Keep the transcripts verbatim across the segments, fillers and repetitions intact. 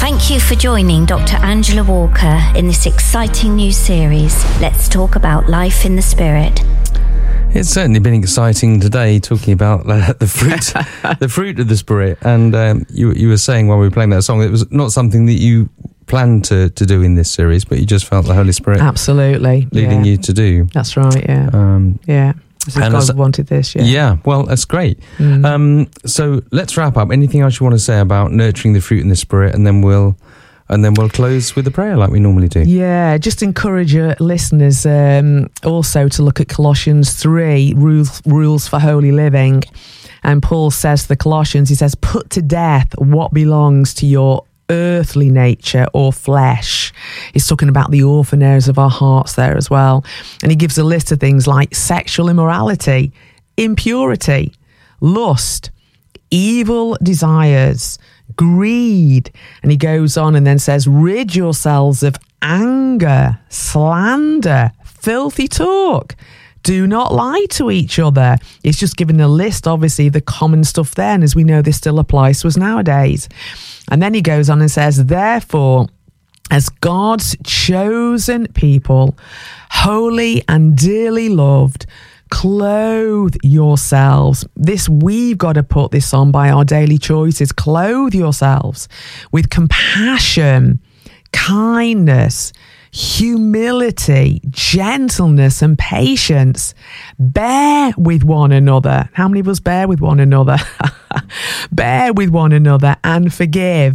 Thank you for joining Doctor Angela Walker in this exciting new series, Let's Talk About Life in the Spirit. It's certainly been exciting today talking about uh, the fruit, the fruit of the Spirit. And um, you, you were saying while we were playing that song, it was not something that you planned to, to do in this series, but you just felt the Holy Spirit absolutely leading yeah. you to do. That's right. Yeah. Um, yeah. God as, wanted this. Yeah. Yeah. Well, that's great. Mm. Um, so let's wrap up. Anything else you want to say about nurturing the fruit in the Spirit, and then we'll. And then we'll close with a prayer like we normally do. Yeah, just encourage your listeners um, also to look at Colossians three, rules, rules for holy living. And Paul says to the Colossians, he says, put to death what belongs to your earthly nature or flesh. He's talking about the orphan areas of our hearts there as well. And he gives a list of things like sexual immorality, impurity, lust, evil desires, greed, and he goes on and then says, rid yourselves of anger, slander, filthy talk. Do not lie to each other. It's just giving a list, obviously, the common stuff there, and as we know, this still applies to us nowadays. And then he goes on and says, therefore, as God's chosen people, holy and dearly loved, clothe yourselves. This, we've got to put this on by our daily choices. Clothe yourselves with compassion, kindness, humility, gentleness, and patience. Bear with one another. How many of us bear with one another? Bear with one another and forgive.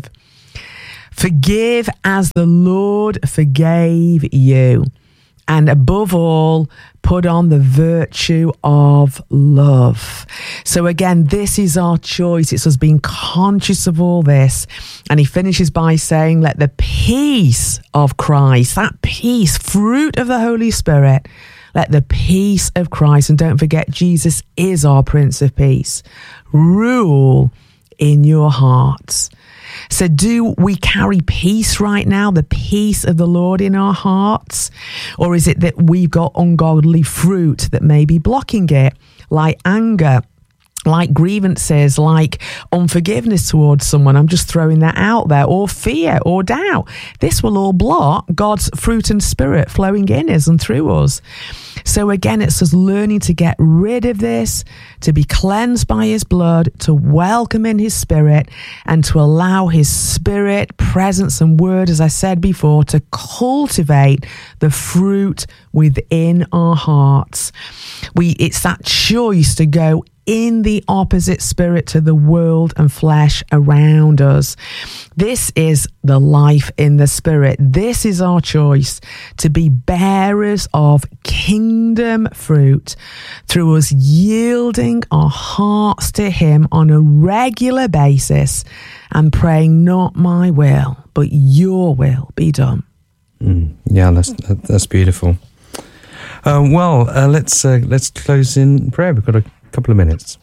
Forgive as the Lord forgave you. And above all, put on the virtue of love. So again, this is our choice. It's us being conscious of all this. And he finishes by saying, let the peace of Christ, that peace, fruit of the Holy Spirit, let the peace of Christ, and don't forget, Jesus is our Prince of Peace, rule in your hearts. So do we carry peace right now, the peace of the Lord in our hearts? Or is it that we've got ungodly fruit that may be blocking it, like anger, like grievances, like unforgiveness towards someone? I'm just throwing that out there. Or fear or doubt. This will all block God's fruit and Spirit flowing in us and through us. So again, it's us learning to get rid of this, to be cleansed by his blood, to welcome in his Spirit, and to allow his Spirit, presence and word, as I said before, to cultivate the fruit within our hearts. We, it's that choice to go in the opposite spirit to the world and flesh around us. This is the life in the Spirit. This is our choice to be bearers of kingdom fruit through us yielding our hearts to him on a regular basis and praying, not my will, but your will be done. Mm, yeah, that's that's beautiful. Um, well, uh, let's uh, let's close in prayer. We've got a couple of minutes.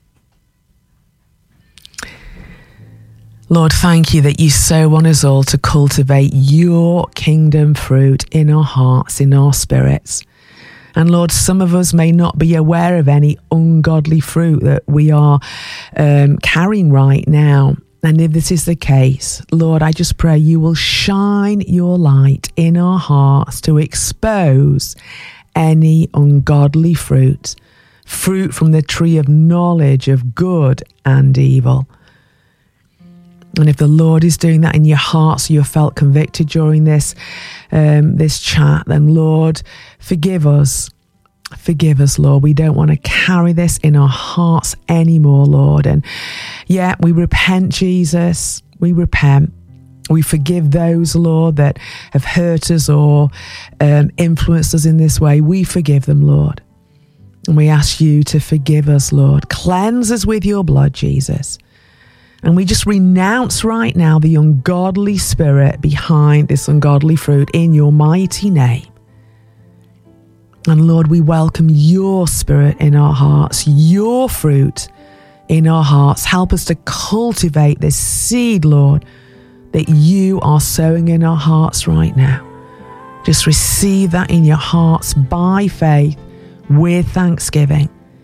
Lord, thank you that you so want us all to cultivate your kingdom fruit in our hearts, in our spirits. And Lord, some of us may not be aware of any ungodly fruit that we are um, carrying right now. And if this is the case, Lord, I just pray you will shine your light in our hearts to expose any ungodly fruit. Fruit from the tree of knowledge of good and evil. And if the Lord is doing that in your heart, so you felt convicted during this um, this chat, then Lord, forgive us. Forgive us, Lord. We don't want to carry this in our hearts anymore, Lord. And yeah, we repent, Jesus. We repent. We forgive those, Lord, that have hurt us or um, influenced us in this way. We forgive them, Lord. And we ask you to forgive us, Lord. Cleanse us with your blood, Jesus. And we just renounce right now the ungodly spirit behind this ungodly fruit in your mighty name. And Lord, we welcome your Spirit in our hearts, your fruit in our hearts. Help us to cultivate this seed, Lord, that you are sowing in our hearts right now. Just receive that in your hearts by faith with thanksgiving.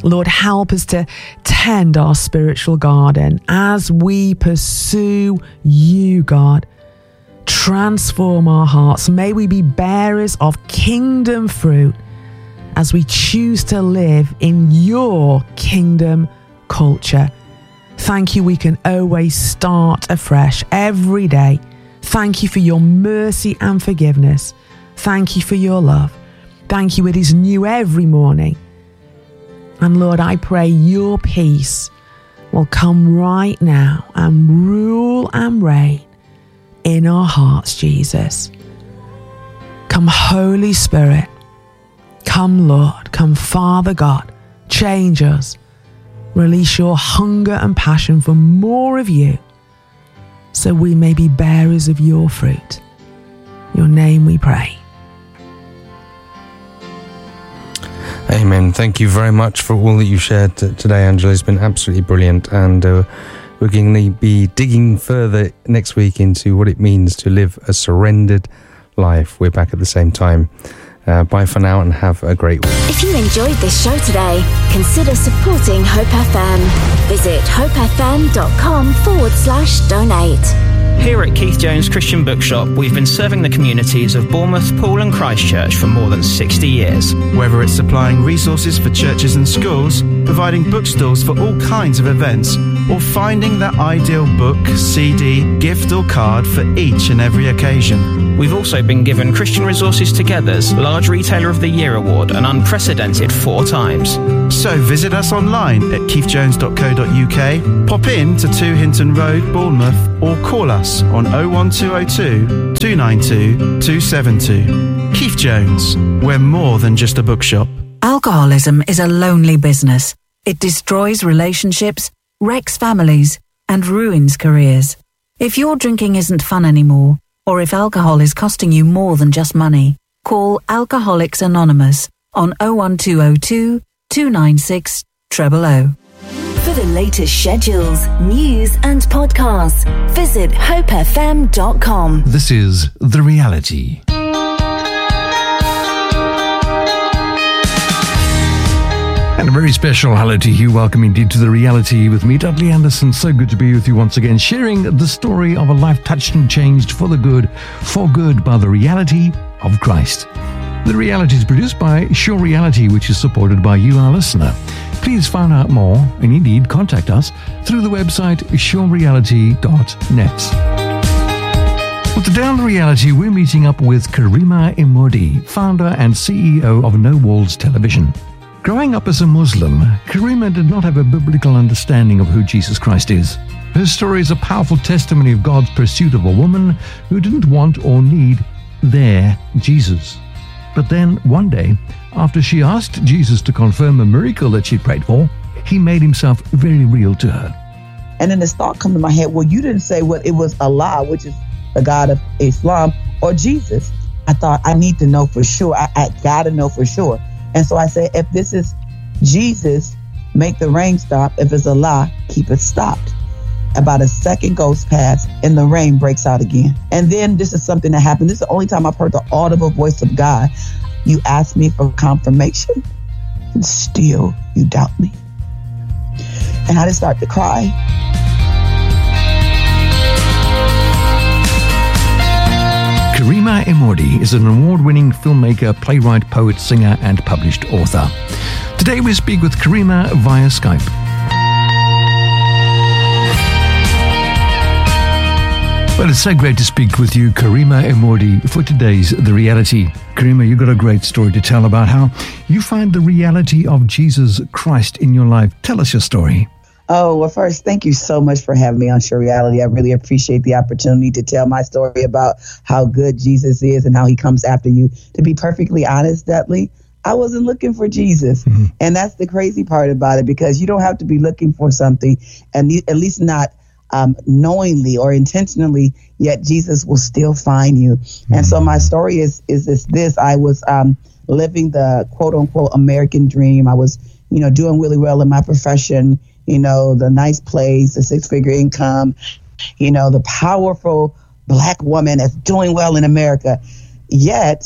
Lord, help us to tend our spiritual garden as we pursue you, God. Transform our hearts. May we be bearers of kingdom fruit as we choose to live in your kingdom culture. Thank you, we can always start afresh every day. Thank you for your mercy and forgiveness. Thank you for your love. Thank you, it is new every morning. And Lord, I pray your peace will come right now and rule and reign in our hearts, Jesus. Come, Holy Spirit. Come, Lord. Come, Father God. Change us. Release your hunger and passion for more of you, so we may be bearers of your fruit. In your name we pray. Amen. Thank you very much for all that you shared t- today, Angela. It's been absolutely brilliant. And uh, we're going to be digging further next week into what it means to live a surrendered life. We're back at the same time. Uh, bye for now and have a great week. If you enjoyed this show today, consider supporting Hope F M. Visit hopefm.com forward slash donate. Here at Keith Jones Christian Bookshop, we've been serving the communities of Bournemouth, Poole and Christchurch for more than sixty years. Whether it's supplying resources for churches and schools, providing bookstores for all kinds of events, or finding that ideal book, C D, gift or card for each and every occasion. We've also been given Christian Resources Together's Large Retailer of the Year award an unprecedented four times. So visit us online at keith jones dot co dot uk, pop in to two Hinton Road, Bournemouth, or call us on oh one two oh two, two nine two, two seven two. Keith Jones, we're more than just a bookshop. Alcoholism is a lonely business. It destroys relationships, wrecks families, and ruins careers. If your drinking isn't fun anymore, or if alcohol is costing you more than just money, call Alcoholics Anonymous on oh one two oh two, two nine six, zero zero zero. For the latest schedules, news and podcasts, visit hope f m dot com. This is The Reality. And a very special hello to you. Welcome indeed to The Reality with me, Dudley Anderson. So good to be with you once again, sharing the story of a life touched and changed for the good, for good by the reality of Christ. The Reality is produced by Sure Reality, which is supported by you, our listener. Please find out more and indeed contact us through the website sure reality dot net. Well, today on The Reality, we're meeting up with Karima Emodi, founder and C E O of No Walls Television. Growing up as a Muslim, Karima did not have a biblical understanding of who Jesus Christ is. Her story is a powerful testimony of God's pursuit of a woman who didn't want or need their Jesus. But then, one day, after she asked Jesus to confirm a miracle that she'd prayed for, he made himself very real to her. And then this thought come to my head, well, you didn't say what it was Allah, which is the God of Islam, or Jesus. I thought, I need to know for sure. I, I gotta know for sure. And so I said, if this is Jesus, make the rain stop. If it's Allah, keep it stopped. About a second goes past and the rain breaks out again. And then this is something that happened. This is the only time I've heard the audible voice of God. You ask me for confirmation and still you doubt me. And I just start to cry. Karima Emodi is an award-winning filmmaker, playwright, poet, singer, and published author. Today we speak with Karima via Skype. Well, it's so great to speak with you, Karima Emodi, for today's The Reality. Karima, you've got a great story to tell about how you find the reality of Jesus Christ in your life. Tell us your story. Oh, well, first, thank you so much for having me on Sure Reality. I really appreciate the opportunity to tell my story about how good Jesus is and how he comes after you. To be perfectly honest, Dudley, I wasn't looking for Jesus. Mm-hmm. And that's the crazy part about it, because you don't have to be looking for something, and at least not um, knowingly or intentionally, yet Jesus will still find you. Mm-hmm. And so my story is is this, this. I was um, living the quote-unquote American dream. I was, you know, doing really well in my profession, you know, the nice place, the six-figure income, you know, the powerful black woman that's doing well in America. Yet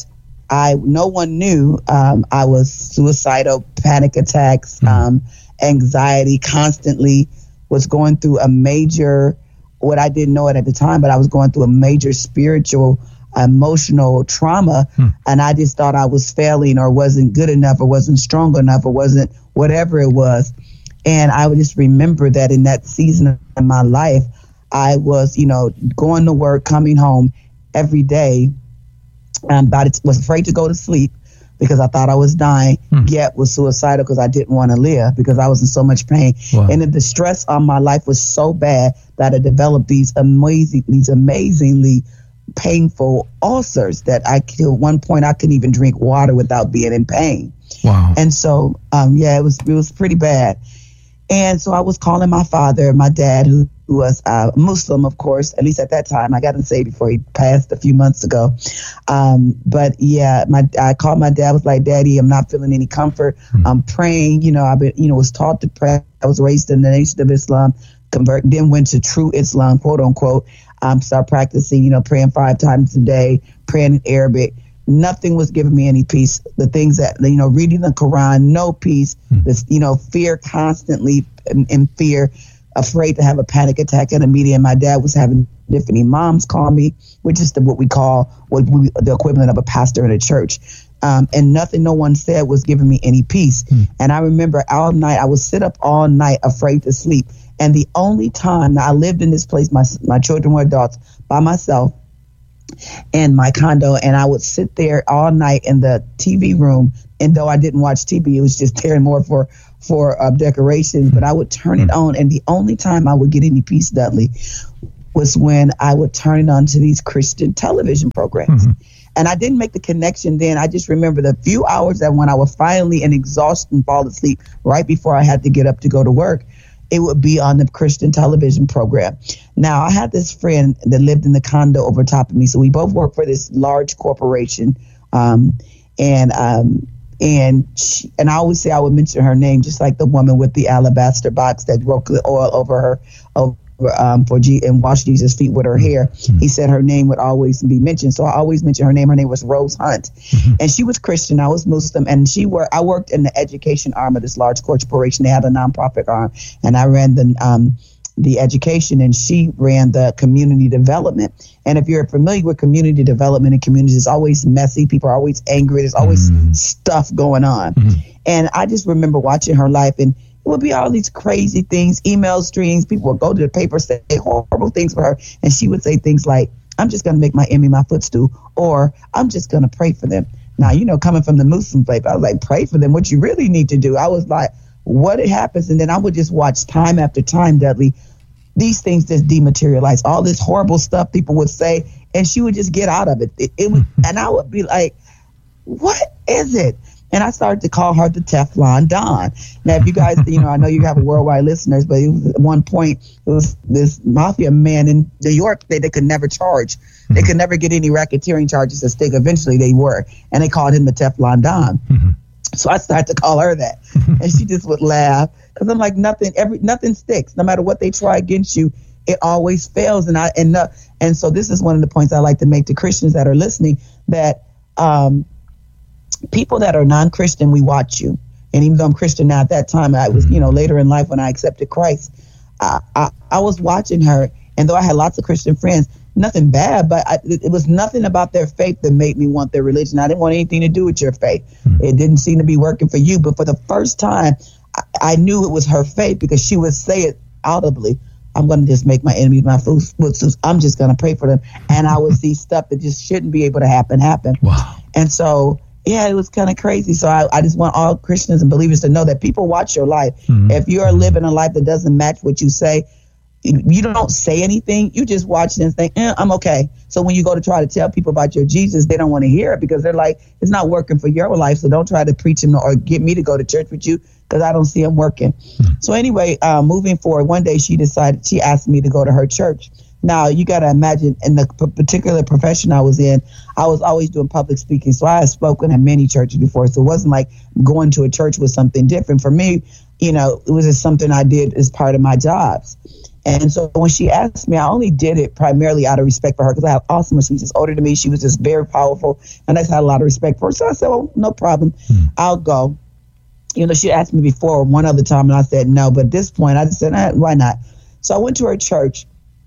I no one knew um, I was suicidal, panic attacks, mm-hmm. um, anxiety, constantly was going through a major, what I didn't know it at the time, but I was going through a major spiritual, emotional trauma. Hmm. And I just thought I was failing or wasn't good enough or wasn't strong enough or wasn't whatever it was. And I would just remember that in that season of my life, I was, you know, going to work, coming home every day, and um, was afraid to go to sleep because I thought I was dying, hmm. yet was suicidal because I didn't want to live because I was in so much pain. Wow. And the stress on my life was so bad that I developed these amazing, these amazingly painful ulcers that I at one point I couldn't even drink water without being in pain. Wow. And so, um, yeah, it was, it was pretty bad. And so I was calling my father, my dad, who, who was uh, Muslim, of course, at least at that time. I got him saved before he passed a few months ago. Um, but yeah, my I called my dad, was like, Daddy, I'm not feeling any comfort. Mm-hmm. I'm praying. You know, I've been, you know, was taught to pray. I was raised in the Nation of Islam, convert, then went to true Islam, quote unquote. Um, start practicing, you know, praying five times a day, praying in Arabic. Nothing was giving me any peace. The things that, you know, reading the Quran, no peace. Mm. This, you know, fear constantly in, in fear, afraid to have a panic attack in a meeting. And my dad was having different imams call me, which is the, what we call what we, the equivalent of a pastor in a church. Um, and nothing no one said was giving me any peace. Mm. And I remember all night, I would sit up all night afraid to sleep. And the only time I lived in this place, my my children were adults, by myself in my condo, and I would sit there all night in the T V room. And though I didn't watch T V, it was just there more for for uh, decorations. But I would turn it on, and the only time I would get any peace, Dudley, was when I would turn it on to these Christian television programs. Mm-hmm. And I didn't make the connection then. I just remember the few hours that when I was finally in exhaustion fall asleep, right before I had to get up to go to work, it would be on the Christian television program. Now, I had this friend that lived in the condo over top of me. So we both worked for this large corporation. Um, and um, and she, and I always say I would mention her name, just like the woman with the alabaster box that broke the oil over her over, um, for G and washed Jesus' feet with her hair. Mm-hmm. He said her name would always be mentioned. So I always mention her name. Her name was Rose Hunt. Mm-hmm. And she was Christian. I was Muslim. And she were I worked in the education arm of this large corporation. They had a nonprofit arm. And I ran the um, the education, and she ran the community development. And if you're familiar with community development and communities, it's always messy. People are always angry. There's always mm-hmm. stuff going on. Mm-hmm. And I just remember watching her life, and it would be all these crazy things, email streams. People would go to the paper, say horrible things for her. And she would say things like, I'm just going to make my enemy my footstool, or I'm just going to pray for them. Now, you know, coming from the Muslim faith, I was like, pray for them. What you really need to do. I was like, what it happens. And then I would just watch time after time, Dudley, these things just dematerialize. All this horrible stuff people would say, and she would just get out of it. It, it would, and I would be like, what is it? And I started to call her the Teflon Don. Now, if you guys, you know, I know you have worldwide listeners, but it was, at one point, it was this mafia man in New York that they could never charge. Mm-hmm. They could never get any racketeering charges to stick. Eventually, they were, and they called him the Teflon Don. Mm-hmm. So I started to call her that, and she just would laugh because I'm like, nothing, every nothing sticks. No matter what they try against you, it always fails. And I and uh, and so this is one of the points I like to make to Christians that are listening, that um, people that are non-Christian, we watch you. And even though I'm Christian now, at that time, I was, you know, later in life when I accepted Christ, I, I, I was watching her. And though I had lots of Christian friends, nothing bad, but I, it was nothing about their faith that made me want their religion. I didn't want anything to do with your faith. Mm-hmm. It didn't seem to be working for you. But for the first time, I, I knew it was her faith because she would say it audibly. I'm going to just make my enemies my footstools. I'm just going to pray for them. And I would see stuff that just shouldn't be able to happen, happen. Wow. And so, yeah, it was kind of crazy. So I, I just want all Christians and believers to know that people watch your life. Mm-hmm. If you are living a life that doesn't match what you say, you don't say anything. You just watch it and think, eh, I'm okay. So when you go to try to tell people about your Jesus, they don't want to hear it because they're like, it's not working for your life. So don't try to preach him or get me to go to church with you because I don't see him working. Mm-hmm. So anyway, uh, moving forward, one day she decided, she asked me to go to her church. Now, you got to imagine, in the p- particular profession I was in, I was always doing public speaking. So I had spoken at many churches before. So it wasn't like going to a church was something different. For me, you know, it was just something I did as part of my jobs. And so when she asked me, I only did it primarily out of respect for her because I have awesome. She was just older than me. She was just very powerful. And I just had a lot of respect for her. So I said, well, no problem. Hmm. I'll go. You know, she asked me before one other time and I said no. But at this point, I just said, eh, why not? So I went to her church.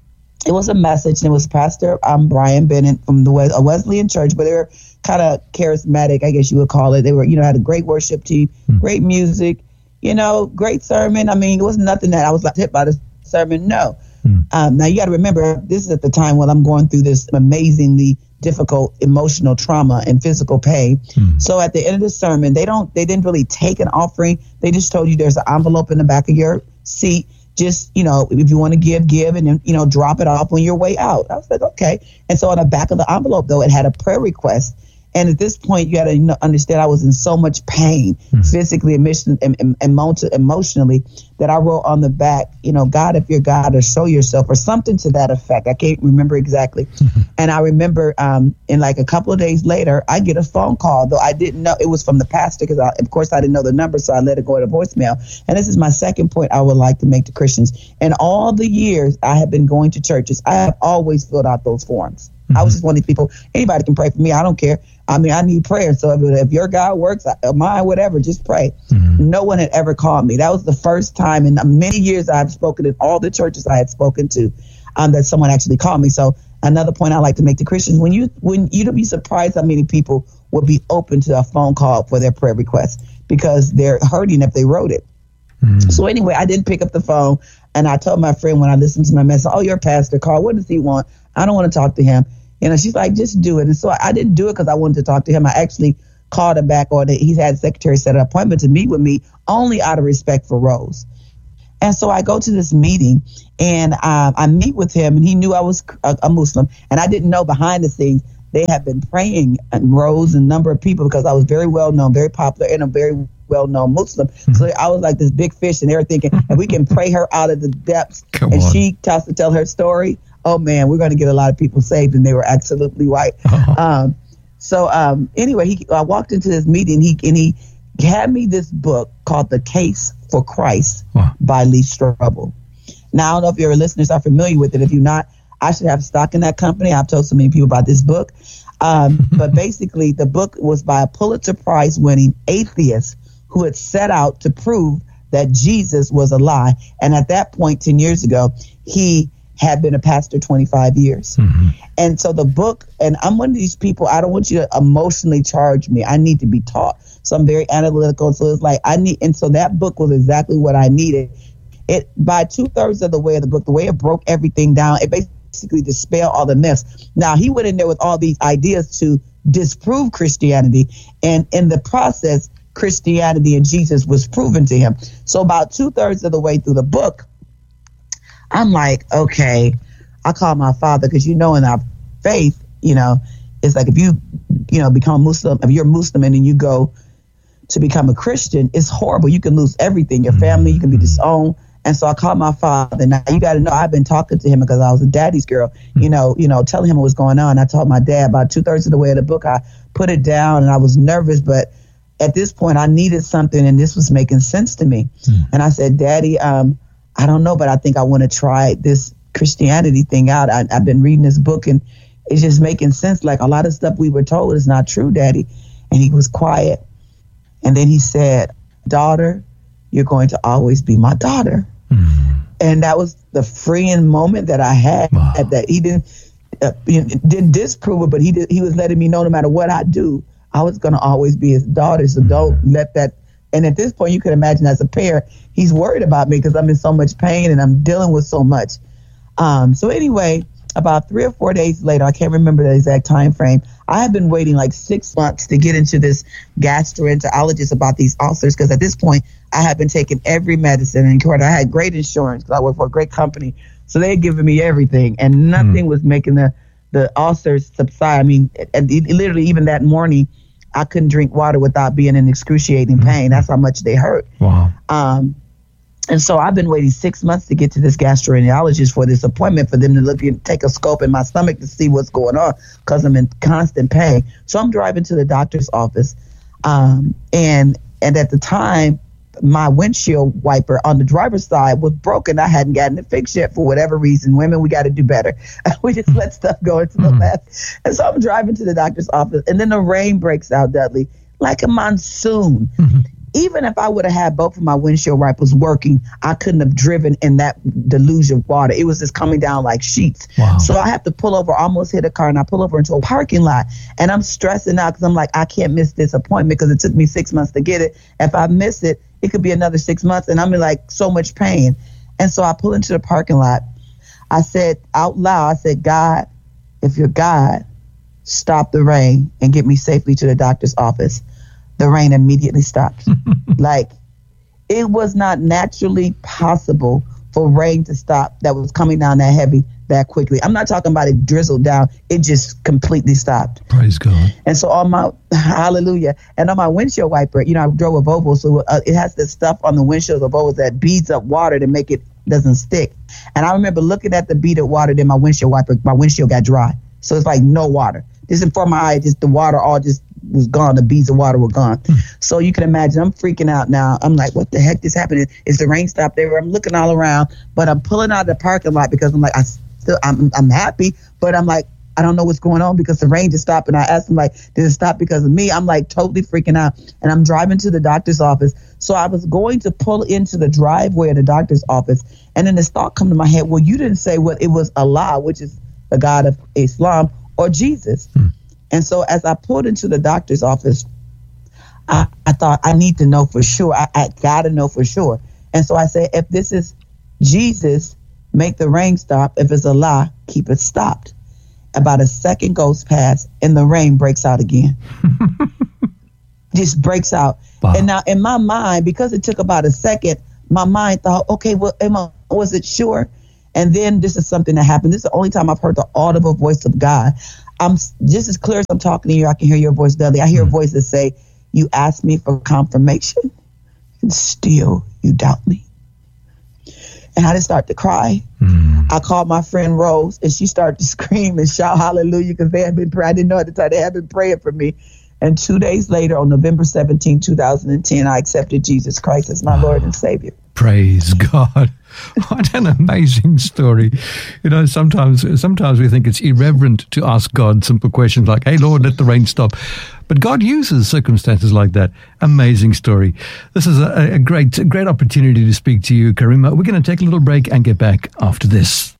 It was a message, and it was Pastor um, Brian Bennett from the Wes- a Wesleyan church, but they were kind of charismatic, I guess you would call it. They were, you know, had a great worship team, hmm. great music, you know, great sermon. I mean, it was nothing that I was like hit by the sermon. No. Hmm. Um, now you got to remember, this is at the time when I'm going through this amazingly difficult emotional trauma and physical pain. Hmm. So at the end of the sermon, they don't, they didn't really take an offering. They just told you there's an envelope in the back of your seat. Just, you know, if you want to give, give, and then, you know, drop it off on your way out. I was like, okay. And so on the back of the envelope, though, it had a prayer request. And at this point, you got to you know, understand I was in so much pain, mm-hmm. physically and, and, and, and emotionally, that I wrote on the back, you know, God, if you're God, or show yourself, or something to that effect. I can't remember exactly. Mm-hmm. And I remember um, in like a couple of days later, I get a phone call, though I didn't know it was from the pastor because, of course, I didn't know the number, so I let it go to voicemail. And this is my second point I would like to make to Christians. In all the years I have been going to churches, I have always filled out those forms. Mm-hmm. I was just one of these people, anybody can pray for me. I don't care. I mean, I need prayer. So if, if your God works, mine, whatever, just pray. Mm-hmm. No one had ever called me. That was the first time in many years I've spoken in all the churches I had spoken to um, that someone actually called me. So another point I like to make to Christians, when you when you'd be surprised how many people would be open to a phone call for their prayer request because they're hurting if they wrote it. Mm-hmm. So anyway, I didn't pick up the phone, and I told my friend when I listened to my message, oh, your pastor called. What does he want? I don't want to talk to him. You know, she's like, just do it. And so I didn't do it because I wanted to talk to him. I actually called him back, or he's had the secretary set an appointment to meet with me only out of respect for Rose. And so I go to this meeting, and um, I meet with him, and he knew I was a, a Muslim. And I didn't know behind the scenes they had been praying and Rose and a number of people because I was very well known, very popular, and a very well-known Muslim. Mm-hmm. So I was like this big fish, and they were thinking, if we can pray her out of the depths, Come and on. she has to tell her story, oh man, we're going to get a lot of people saved. And they were absolutely right. Uh-huh. Um, so um, anyway, he, I walked into this meeting, he, and he had me this book called The Case for Christ wow. by Lee Strobel. Now, I don't know if your listeners are familiar with it. If you're not, I should have stock in that company. I've told so many people about this book. Um, but basically, the book was by a Pulitzer Prize winning atheist who had set out to prove that Jesus was a lie. And at that point, ten years ago, he had been a pastor twenty-five years. Mm-hmm. And so the book, and I'm one of these people, I don't want you to emotionally charge me. I need to be taught. So I'm very analytical. So it's like, I need, and so that book was exactly what I needed. It, by two thirds of the way of the book, the way it broke everything down, it basically dispelled all the myths. Now, he went in there with all these ideas to disprove Christianity. And in the process, Christianity and Jesus was proven to him. So about two thirds of the way through the book, I'm like, okay, I call my father, because you know in our faith, you know, it's like if you, you know, become Muslim, if you're Muslim and then you go to become a Christian, it's horrible. You can lose everything, your family, you can be disowned. And so I called my father. Now, you got to know, I've been talking to him because I was a daddy's girl, you know, you know, telling him what was going on. I told my dad about two thirds of the way of the book. I put it down and I was nervous, but at this point I needed something and this was making sense to me. Mm. And I said, Daddy, um, I don't know, but I think I want to try this Christianity thing out. I, I've been reading this book and it's just making sense. Like a lot of stuff we were told is not true, Daddy. And he was quiet. And then he said, daughter, you're going to always be my daughter. Mm. And that was the freeing moment that I had. Wow. At that he didn't uh, didn't disprove it, but he did, he was letting me know no matter what I do, I was going to always be his daughter. So mm. don't let that. And at this point, you can imagine as a parent, he's worried about me because I'm in so much pain and I'm dealing with so much. Um, so anyway, about three or four days later, I can't remember the exact time frame, I had been waiting like six months to get into this gastroenterologist about these ulcers, because at this point, I had been taking every medicine. And I had great insurance because I worked for a great company. So they had given me everything, and nothing mm. was making the, the ulcers subside. I mean, it, it, literally even that morning, I couldn't drink water without being in excruciating pain. That's how much they hurt. Wow. Um, and so I've been waiting six months to get to this gastroenterologist for this appointment for them to look and take a scope in my stomach to see what's going on because I'm in constant pain. So I'm driving to the doctor's office. Um, and, and at the time, my windshield wiper on the driver's side was broken. I hadn't gotten it fixed yet for whatever reason. Women, we got to do better. We just let stuff go into the left. And so I'm driving to the doctor's office, and then the rain breaks out, Dudley, like a monsoon. Mm-hmm. Even if I would have had both of my windshield wipers working, I couldn't have driven in that deluge of water. It was just coming down like sheets. Wow. So I have to pull over, almost hit a car, and I pull over into a parking lot. And I'm stressing out because I'm like, I can't miss this appointment because it took me six months to get it. If I miss it, it could be another six months, and I'm in like so much pain. And so I pull into the parking lot. I said out loud, I said, God, if you're God, stop the rain and get me safely to the doctor's office. The rain immediately stopped. Like, it was not naturally possible for rain to stop that was coming down that heavy that quickly. I'm not talking about it drizzled down. It just completely stopped. Praise God. And so on my, hallelujah, and on my windshield wiper, you know, I drove a Volvo, so uh, it has this stuff on the windshield of Volvo that beads up water to make it doesn't stick. And I remember looking at the beaded water, then my windshield wiper, my windshield got dry. So it's like no water. Just in front of my eye, just the water all just was gone. The beads of water were gone. Mm. So you can imagine, I'm freaking out now. I'm like, what the heck is happening? Is the rain stopped there? I'm looking all around, but I'm pulling out of the parking lot because I'm like, I still, I'm, I'm happy, but I'm like, I don't know what's going on because the rain just stopped. And I asked him, like, did it stop because of me? I'm like totally freaking out. And I'm driving to the doctor's office. So I was going to pull into the driveway of the doctor's office. And then this thought come to my head, well, you didn't say what it was Allah, which is the God of Islam, or Jesus. Hmm. And so as I pulled into the doctor's office, I, I thought, I need to know for sure. I, I got to know for sure. And so I said, if this is Jesus, make the rain stop. If it's Allah, keep it stopped. About a second goes past and the rain breaks out again. Just breaks out. Wow. And now in my mind, because it took about a second, my mind thought, okay, well, am I, was it sure? And then this is something that happened. This is the only time I've heard the audible voice of God. I'm just as clear as I'm talking to you. I can hear your voice, Dudley. I hear mm. voices say, you asked me for confirmation and still you doubt me. And I just started to cry. Mm. I called my friend Rose, and she started to scream and shout hallelujah because they had been praying. I didn't know at the time. They had been praying for me. And two days later, on November seventeenth, twenty ten, I accepted Jesus Christ as my oh, Lord and Savior. Praise God. What an amazing story. You know, sometimes sometimes we think it's irreverent to ask God simple questions like, hey, Lord, let the rain stop. But God uses circumstances like that. Amazing story. This is a, a great, a great opportunity to speak to you, Karima. We're going to take a little break and get back after this.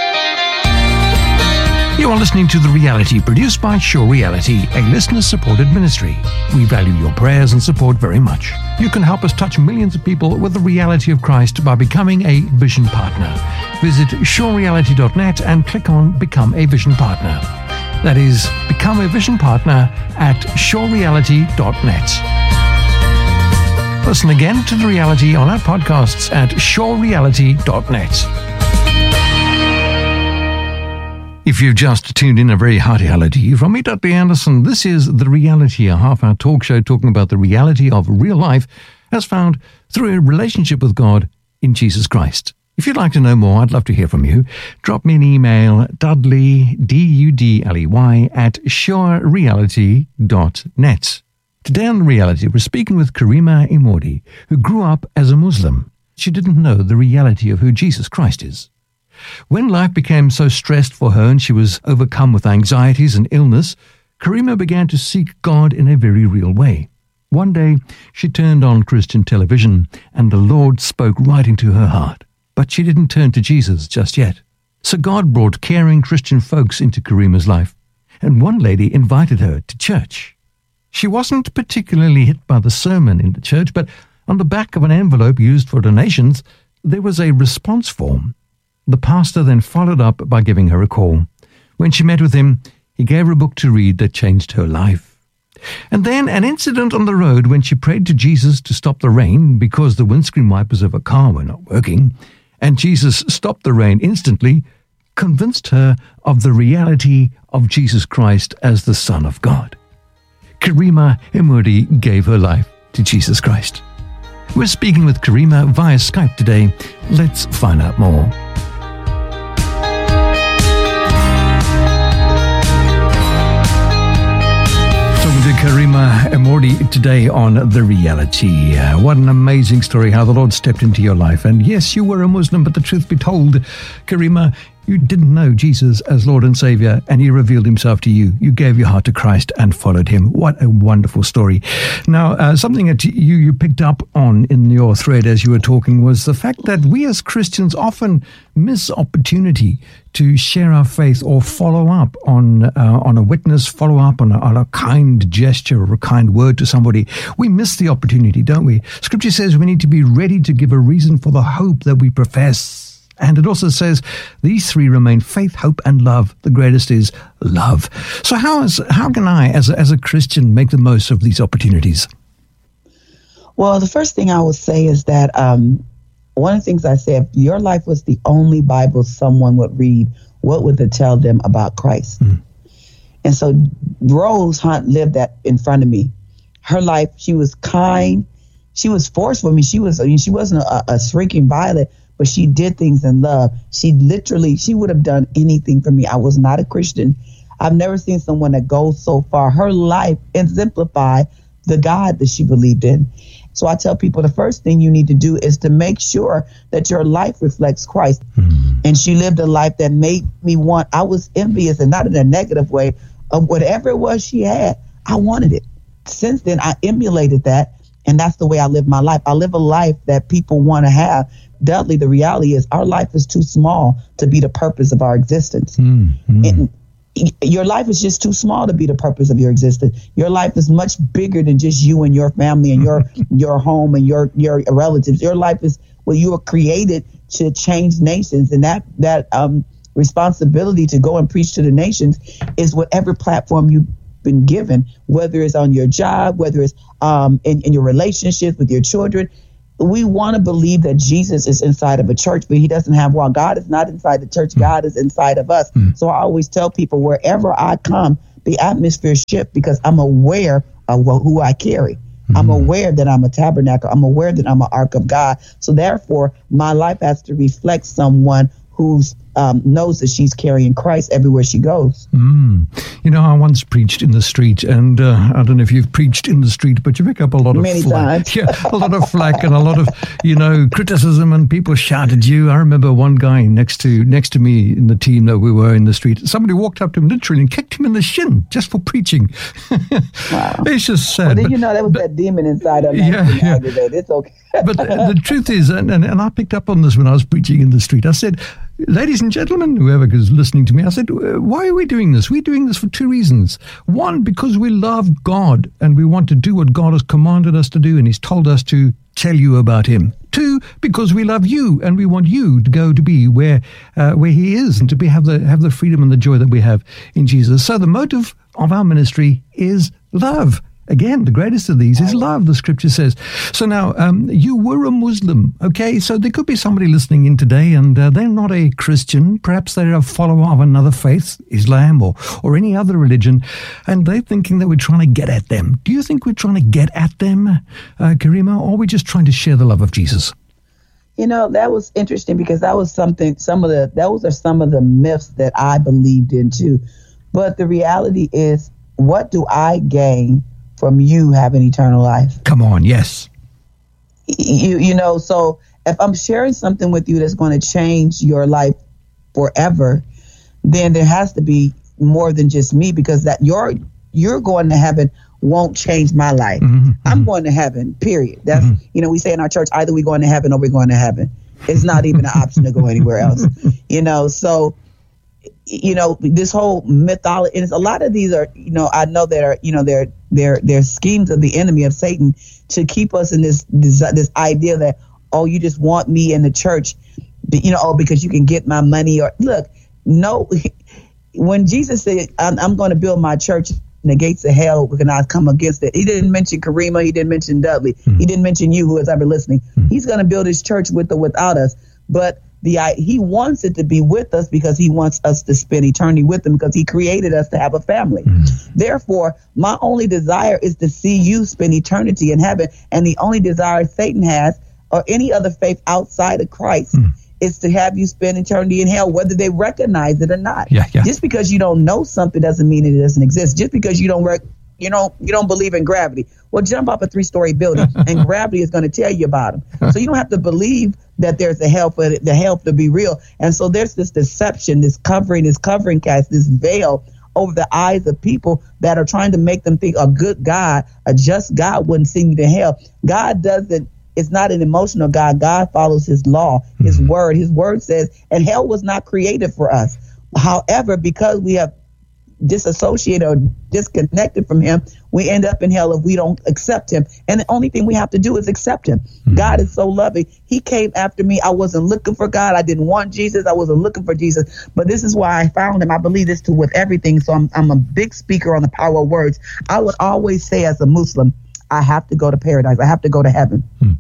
You are listening to The Reality, produced by Sure Reality, a listener-supported ministry. We value your prayers and support very much. You can help us touch millions of people with the reality of Christ by becoming a Vision Partner. Visit sure reality dot net and click on Become a Vision Partner. That is, become a Vision Partner at sure reality dot net. Listen again to The Reality on our podcasts at sure reality dot net. If you've just tuned in, a very hearty hello to you from me, Dudley Anderson. This is The Reality, a half-hour talk show talking about the reality of real life as found through a relationship with God in Jesus Christ. If you'd like to know more, I'd love to hear from you. Drop me an email, Dudley, D U D L E Y, at sure reality dot net. Today on The Reality, we're speaking with Karima Imordi, who grew up as a Muslim. She didn't know the reality of who Jesus Christ is. When life became so stressed for her and she was overcome with anxieties and illness, Karima began to seek God in a very real way. One day, she turned on Christian television and the Lord spoke right into her heart. But she didn't turn to Jesus just yet. So God brought caring Christian folks into Karima's life, and one lady invited her to church. She wasn't particularly hit by the sermon in the church, but on the back of an envelope used for donations, there was a response form. The pastor then followed up by giving her a call. When she met with him, he gave her a book to read that changed her life. And then an incident on the road when she prayed to Jesus to stop the rain because the windscreen wipers of her car were not working, and Jesus stopped the rain instantly, convinced her of the reality of Jesus Christ as the Son of God. Karima Imordi gave her life to Jesus Christ. We're speaking with Karima via Skype today. Let's find out more. To Karima Imordi today on The Reality. Uh, what an amazing story, how the Lord stepped into your life. And yes, you were a Muslim, but the truth be told, Karima, you didn't know Jesus as Lord and Savior, and he revealed himself to you. You gave your heart to Christ and followed him. What a wonderful story. Now, uh, something that you, you picked up on in your thread as you were talking was the fact that we as Christians often miss opportunity to share our faith or follow up on uh, on a witness, follow up on a, on a kind gesture or a kind word to somebody. We miss the opportunity, don't we? Scripture says we need to be ready to give a reason for the hope that we profess. And it also says these three remain: faith, hope, and love. The greatest is love. So how is how can I, as a, as a Christian, make the most of these opportunities? Well, the first thing I would say is that um, one of the things I say, if your life was the only Bible someone would read, what would it tell them about Christ? Mm. And so Rose Hunt lived that in front of me. Her life, she was kind. She was forceful. I mean, she was. I mean, she wasn't a, a shrinking violet, but she did things in love. She literally, she would have done anything for me. I was not a Christian. I've never seen someone that goes so far. Her life exemplified the God that she believed in. So I tell people the first thing you need to do is to make sure that your life reflects Christ. Mm-hmm. And she lived a life that made me want, I was envious, and not in a negative way, of whatever it was she had. I wanted it. Since then, I emulated that. And that's the way I live my life. I live a life that people want to have. Dudley, the reality is our life is too small to be the purpose of our existence. Mm, mm. And your life is just too small to be the purpose of your existence. Your life is much bigger than just you and your family and your your home and your your relatives. Your life is, well, you were created to change nations, and that that um, responsibility to go and preach to the nations is whatever platform you've been given, whether it's on your job, whether it's um, in, in your relationships with your children. We want to believe that Jesus is inside of a church, but he doesn't have one. God is not inside the church. God is inside of us. Mm. So I always tell people, wherever I come, the atmosphere shifts because I'm aware of who I carry. Mm. I'm aware that I'm a tabernacle. I'm aware that I'm an ark of God. So therefore, my life has to reflect someone who um, knows that she's carrying Christ everywhere she goes. Mm. You know, I once preached in the street, and uh, I don't know if you've preached in the street, but you pick up a lot of Many flack. times. Yeah, a lot of flack and a lot of, you know, criticism, and people shout at you. I remember one guy next to next to me in the team that we were in the street, somebody walked up to him literally and kicked him in the shin just for preaching. Wow. It's just sad. Well, then but, you know that was but, that demon inside of me. Yeah, yeah. It's okay. But the, the truth is, and, and, and I picked up on this when I was preaching in the street, I said, ladies and gentlemen, whoever is listening to me, I said, why are we doing this? We're doing this for two reasons. One, because we love God and we want to do what God has commanded us to do, and he's told us to tell you about him. Two, because we love you and we want you to go to be where uh, where he is, and to be have the have the freedom and the joy that we have in Jesus. So the motive of our ministry is love. Again, the greatest of these is love, the scripture says. So now, um, you were a Muslim, okay? So there could be somebody listening in today, and uh, they're not a Christian. Perhaps they're a follower of another faith, Islam or, or any other religion, and they're thinking that we're trying to get at them. Do you think we're trying to get at them, uh, Karima, or are we just trying to share the love of Jesus? You know, that was interesting because that was something, some of the, those are some of the myths that I believed in too. But the reality is, what do I gain from you having eternal life? Come on, yes. You you know, so if I'm sharing something with you that's going to change your life forever, then there has to be more than just me, because that you're you're going to heaven won't change my life. Mm-hmm, I'm mm-hmm. going to heaven, period. That's, mm-hmm. you know, we say in our church, either we're going to heaven or we're going to heaven. It's not even an option to go anywhere else, you know, so you know, this whole mythology, and a lot of these are, you know, I know that are, you know, they're, they're, they're schemes of the enemy, of Satan, to keep us in this, this, this idea that, oh, you just want me in the church, you know, oh, because you can get my money. Or look, no, when Jesus said, I'm, I'm going to build my church and the gates of hell cannot come against it, he didn't mention Karima. He didn't mention Dudley. Mm-hmm. He didn't mention you, who is ever listening. Mm-hmm. He's going to build his church with or without us. But The he wants it to be with us because he wants us to spend eternity with him, because he created us to have a family. Mm. Therefore, my only desire is to see you spend eternity in heaven. And the only desire Satan has, or any other faith outside of Christ, mm. is to have you spend eternity in hell, whether they recognize it or not. Yeah, yeah. Just because you don't know something doesn't mean it doesn't exist. Just because you don't rec- you know, you don't believe in gravity. Well, jump off a three-story building, and gravity is going to tell you about them. So you don't have to believe that there's a hell for the hell to be real. And so there's this deception, this covering, this covering cast, this veil over the eyes of people that are trying to make them think a good God, a just God wouldn't send you to hell. God doesn't. It's not an emotional God. God follows his law, his mm-hmm. word. His word says, and hell was not created for us. However, because we have disassociated or disconnected from him, we end up in hell if we don't accept him. And the only thing we have to do is accept him. Mm-hmm. God is so loving. He came after me. I wasn't looking for God. I didn't want Jesus. I wasn't looking for Jesus. But this is why I found him. I believe this too with everything. So I'm, I'm a big speaker on the power of words. I would always say as a Muslim, I have to go to paradise. I have to go to heaven. Mm-hmm.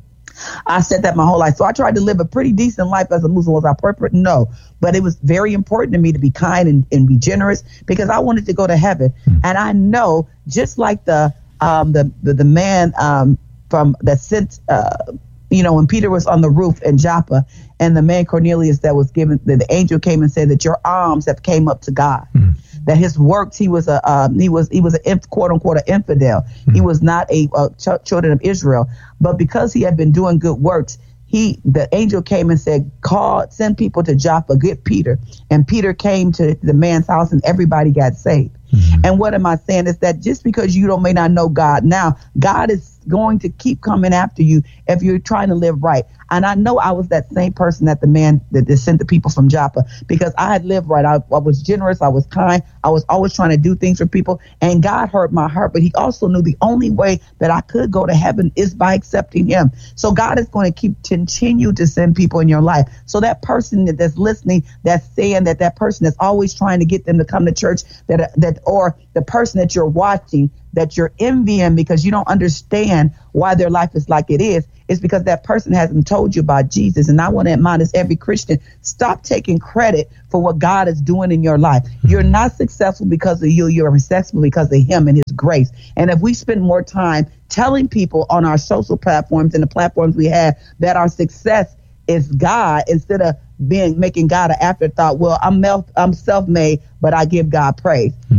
I said that my whole life. So I tried to live a pretty decent life as a Muslim. Was I perfect? No. But it was very important to me to be kind and, and be generous because I wanted to go to heaven. Mm. And I know, just like the um, the, the, the man um, from that sent, uh, you know, when Peter was on the roof in Joppa and the man Cornelius that was given, the, the angel came and said that your arms have came up to God. Mm. That his works, he was a um, he was he was a quote unquote an infidel. Mm-hmm. He was not a, a ch- children of Israel, but because he had been doing good works, he the angel came and said, "Call, send people to Joppa, get Peter." And Peter came to the man's house, and everybody got saved. Mm-hmm. And what am I saying is that just because you don't may not know God now, God is going to keep coming after you if you're trying to live right. And I know I was that same person that the man that, that sent the people from Joppa because I had lived right. I, I was generous. I was kind. I was always trying to do things for people. And God heard my heart. But he also knew the only way that I could go to heaven is by accepting him. So God is going to keep continue to send people in your life. So that person that, that's listening, that's saying that that person that's always trying to get them to come to church, that that or the person that you're watching, that you're envying because you don't understand why their life is like it is, is because that person hasn't told you about Jesus. And I want to admonish every Christian, stop taking credit for what God is doing in your life. You're not successful because of you. You're successful because of him and his grace. And if we spend more time telling people on our social platforms and the platforms we have that our success is God instead of being making God an afterthought, well, I'm, mel- I'm self-made, but I give God praise.